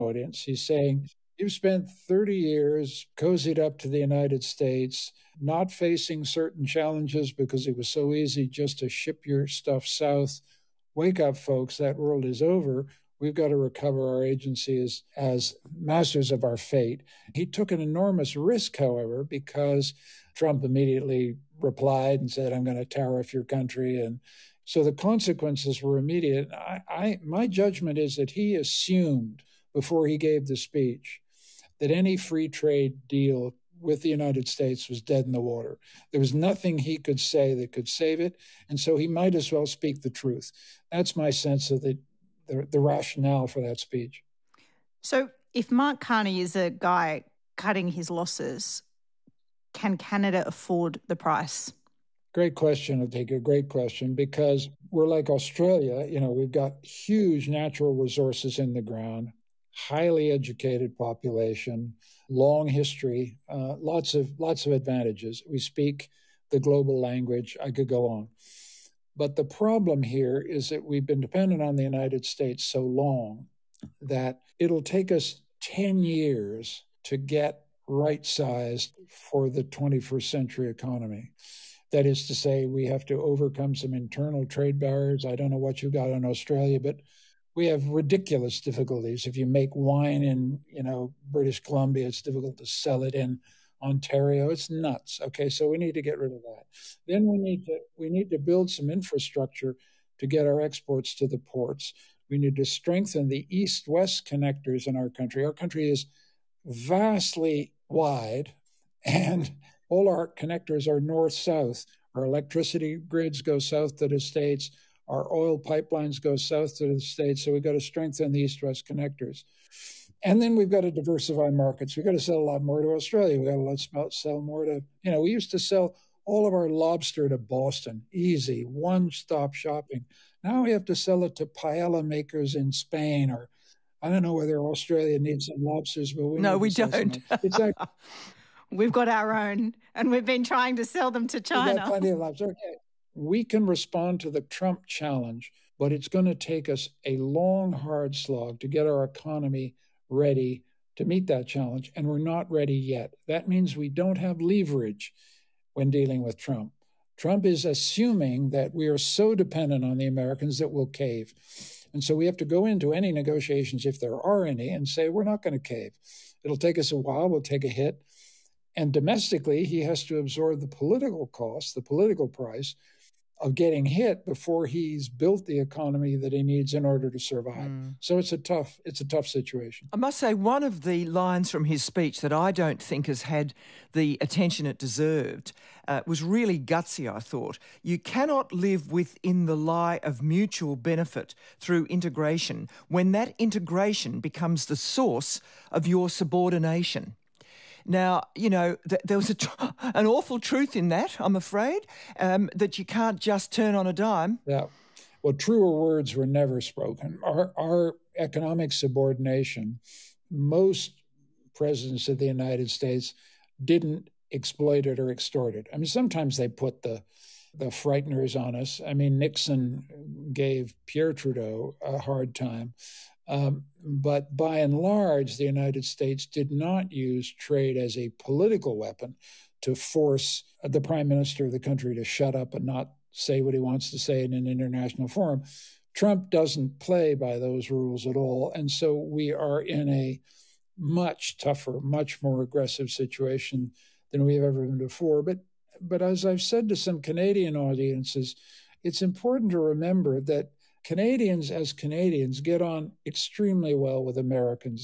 audience. He's saying, you've spent 30 years cozied up to the United States, not facing certain challenges because it was so easy just to ship your stuff south. Wake up, folks, that world is over. We've got to recover our agency as masters of our fate. He took an enormous risk, however, because Trump immediately replied and said, I'm going to tariff your country. And so the consequences were immediate. My judgment is that he assumed before he gave the speech that any free trade deal with the United States was dead in the water. There was nothing he could say that could save it, and so he might as well speak the truth. That's my sense of the rationale for that speech. So if Mark Carney is a guy cutting his losses, can Canada afford the price? Great question, Atika. Great question, because we're like Australia. We've got huge natural resources in the ground, highly educated population, long history, lots of advantages. We speak the global language. I could go on. But the problem here is that we've been dependent on the United States so long that it'll take us 10 years to get right-sized for the 21st century economy. That is to say, we have to overcome some internal trade barriers. I don't know what you got in Australia, but we have ridiculous difficulties. If you make wine in, British Columbia, it's difficult to sell it in Ontario. It's nuts. Okay, so we need to get rid of that. Then we need to build some infrastructure to get our exports to the ports. We need to strengthen the east-west connectors in our country. Our country is vastly wide, and all our connectors are north-south. Our electricity grids go south to the States. Our oil pipelines go south to the States, so we've got to strengthen the east-west connectors. And then we've got to diversify markets. We've got to sell a lot more to Australia. We've got to sell more to, we used to sell all of our lobster to Boston. Easy, one-stop shopping. Now we have to sell it to paella makers in Spain, or I don't know whether Australia needs some lobsters, but we don't. We've got our own, and we've been trying to sell them to China. We've got plenty of lobster. Okay. We can respond to the Trump challenge, but it's going to take us a long, hard slog to get our economy ready to meet that challenge, and we're not ready yet. That means we don't have leverage when dealing with Trump. Trump is assuming that we are so dependent on the Americans that we'll cave. And so we have to go into any negotiations, if there are any, and say, we're not going to cave. It'll take us a while. We'll take a hit. And domestically, he has to absorb the political cost, the political price of getting hit before he's built the economy that he needs in order to survive. So it's a tough situation. I must say, one of the lines from his speech that I don't think has had the attention it deserved was really gutsy, I thought. You cannot live within the lie of mutual benefit through integration when that integration becomes the source of your subordination. Now, there was an awful truth in that, I'm afraid, that you can't just turn on a dime. Yeah. Well, truer words were never spoken. Our economic subordination, most presidents of the United States didn't exploit it or extort it. I mean, sometimes they put the frighteners on us. I mean, Nixon gave Pierre Trudeau a hard time. But by and large, the United States did not use trade as a political weapon to force the prime minister of the country to shut up and not say what he wants to say in an international forum. Trump doesn't play by those rules at all. And so we are in a much tougher, much more aggressive situation than we've ever been before. But as I've said to some Canadian audiences, it's important to remember that Canadians as Canadians get on extremely well with Americans.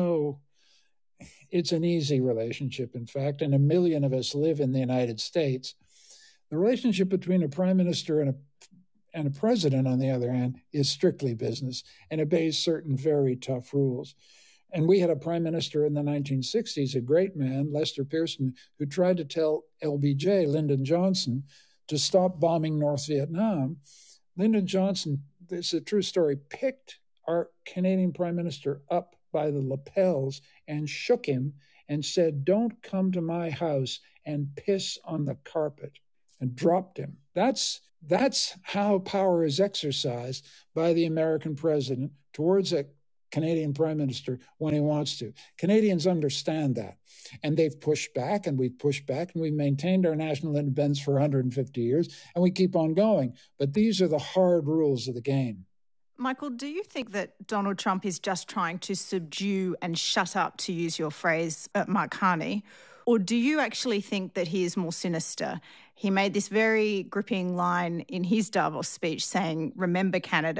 It's an easy relationship, in fact, and 1 million of us live in the United States. The relationship between a prime minister and a president, on the other hand, is strictly business and obeys certain very tough rules. And we had a prime minister in the 1960s, a great man, Lester Pearson, who tried to tell LBJ, Lyndon Johnson, to stop bombing North Vietnam. Lyndon Johnson, this is a true story, picked our Canadian prime minister up by the lapels and shook him and said, "Don't come to my house and piss on the carpet," and dropped him. That's how power is exercised by the American president towards a Canadian Prime Minister when he wants to. Canadians understand that. And they've pushed back, and we've pushed back, and we've maintained our national independence for 150 years, and we keep on going. But these are the hard rules of the game. Michael, do you think that Donald Trump is just trying to subdue and shut up, to use your phrase, Mark Carney? Or do you actually think that he is more sinister? He made this very gripping line in his Davos speech saying, remember Canada,